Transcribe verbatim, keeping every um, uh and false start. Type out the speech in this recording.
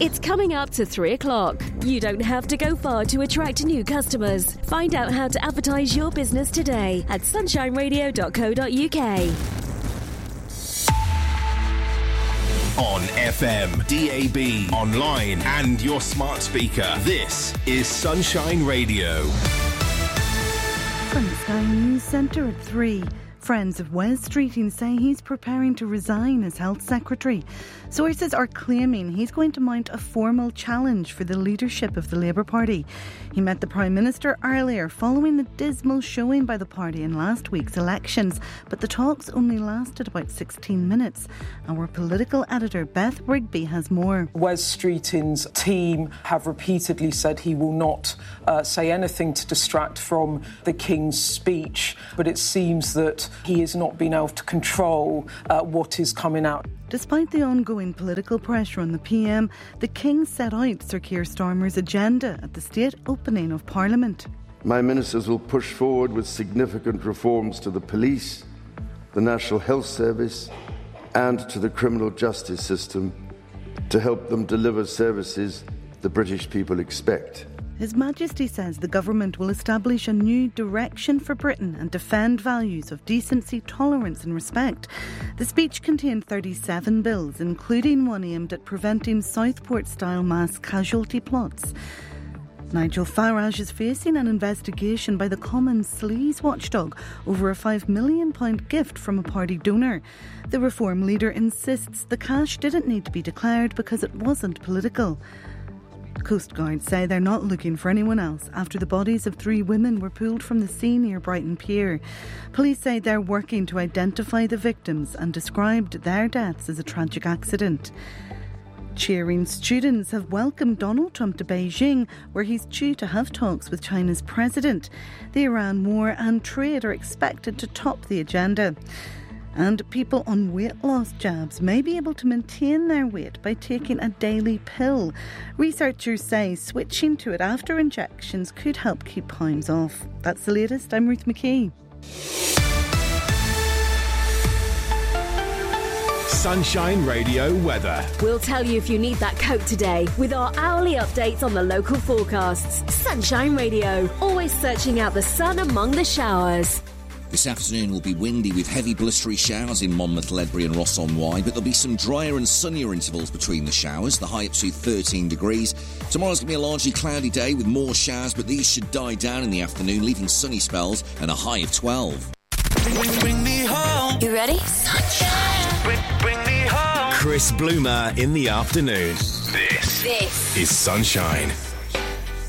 It's coming up to three o'clock. You don't have to go far to attract new customers. Find out how to advertise your business today at sunshine radio dot co dot uk. On F M, D A B, online and your smart speaker. This is Sunshine Radio. From the Sky News Centre at three. Friends of Wes Streeting say he's preparing to resign as Health Secretary. Sources are claiming he's going to mount a formal challenge for the leadership of the Labour Party. He met the Prime Minister earlier following the dismal showing by the party in last week's elections, but the talks only lasted about sixteen minutes. Our political editor Beth Rigby has more. Wes Streeting's team have repeatedly said he will not uh, say anything to distract from the King's speech, but it seems that he has not been able to control uh, what is coming out. Despite the ongoing political pressure on the P M, the King set out Sir Keir Starmer's agenda at the state opening of Parliament. My ministers will push forward with significant reforms to the police, the National Health Service and to the criminal justice system to help them deliver services the British people expect. His Majesty says the government will establish a new direction for Britain and defend values of decency, tolerance and respect. The speech contained thirty-seven bills, including one aimed at preventing Southport-style mass casualty plots. Nigel Farage is facing an investigation by the Commons sleaze watchdog over a five million pounds gift from a party donor. The Reform leader insists the cash didn't need to be declared because it wasn't political. Coast Guard say they're not looking for anyone else after the bodies of three women were pulled from the sea near Brighton Pier. Police say they're working to identify the victims and described their deaths as a tragic accident. Cheering students have welcomed Donald Trump to Beijing, where he's due to have talks with China's president. The Iran war and trade are expected to top the agenda. And people on weight loss jabs may be able to maintain their weight by taking a daily pill. Researchers say switching to it after injections could help keep pounds off. That's the latest. I'm Ruth McKee. Sunshine Radio weather. We'll tell you if you need that coat today with our hourly updates on the local forecasts. Sunshine Radio, always searching out the sun among the showers. This afternoon will be windy with heavy blustery showers in Monmouth, Ledbury and Ross-on-Wye, but there'll be some drier and sunnier intervals between the showers, the high up to thirteen degrees. Tomorrow's going to be a largely cloudy day with more showers, but these should die down in the afternoon, leaving sunny spells and a high of twelve. Bring me home. You ready? Sunshine. Bring, bring me home. Chris Bloomer in the afternoon. This, This is Sunshine.